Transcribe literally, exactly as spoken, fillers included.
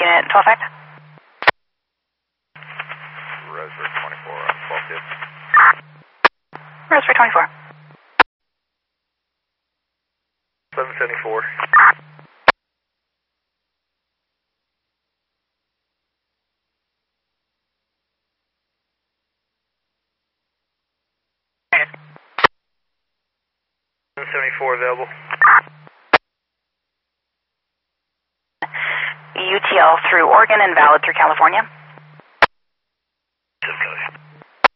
unit twelve five. Raspberry twenty-four on twelve fifth. Raspberry twenty-four. seven seventy-four. seven seventy-four available. U T L through Oregon and valid through California.